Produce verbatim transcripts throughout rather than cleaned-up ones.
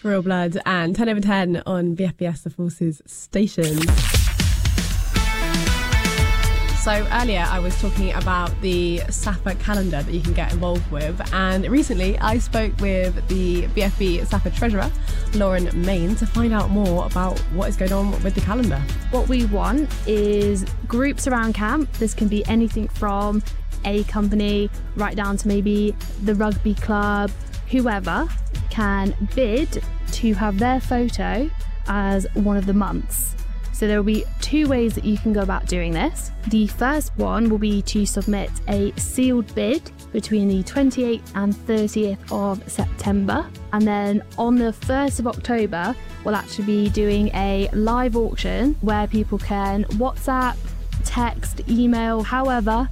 Royal Blood and ten over ten on B F B S The Forces station. So earlier I was talking about the SAFA calendar that you can get involved with, and recently I spoke with the B F B SAFA treasurer, Lauren Main, to find out more about what is going on with the calendar. What we want is groups around camp. This can be anything from a company right down to maybe the rugby club. Whoever can bid to have their photo as one of the months. So there will be two ways that you can go about doing this. The first one will be to submit a sealed bid between the twenty-eighth and thirtieth of September. And then on the first of October, we'll actually be doing a live auction where people can WhatsApp, text, email, however,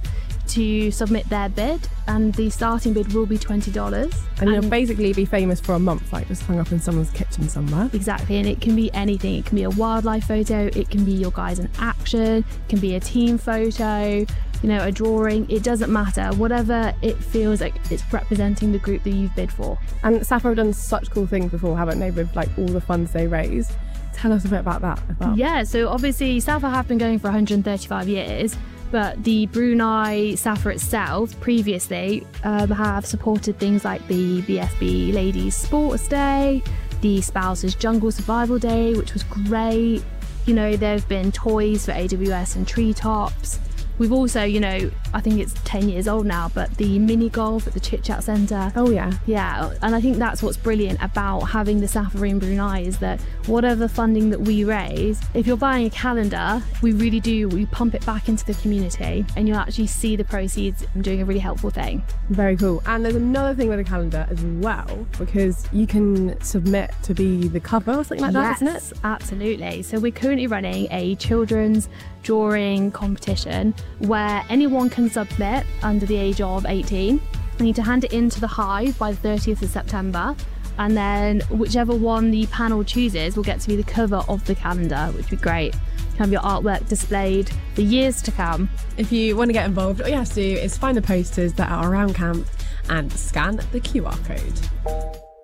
to submit their bid, and the starting bid will be twenty dollars. And, and you'll basically be famous for a month, like just hung up in someone's kitchen somewhere. Exactly, and it can be anything. It can be a wildlife photo, it can be your guys in action, it can be a team photo, you know, a drawing. It doesn't matter, whatever it feels like it's representing the group that you've bid for. And SAFA have done such cool things before, haven't they, with like all the funds they raise. Tell us a bit about that as well. Yeah, so obviously SAFA have been going for one hundred thirty-five years, but the Brunei SAFA itself previously um, have supported things like the B F B Ladies Sports Day, the Spouses Jungle Survival Day, which was great. You know, there have been toys for A W S and Treetops. We've also, you know, I think it's ten years old now, but the mini golf at the Chit Chat Centre. Oh yeah. Yeah, and I think that's what's brilliant about having the SAFA in Brunei is that whatever funding that we raise, if you're buying a calendar, we really do, we pump it back into the community and you'll actually see the proceeds and doing a really helpful thing. Very cool. And there's another thing with the calendar as well, because you can submit to be the cover or something like that, Yes, isn't it? Absolutely. So we're currently running a children's drawing competition where anyone can submit under the age of eighteen. They need to hand it into the Hive by the thirtieth of September, and then whichever one the panel chooses will get to be the cover of the calendar, which would be great. You can have your artwork displayed for years to come. If you want to get involved, all you have to do is find the posters that are around camp and scan the Q R code.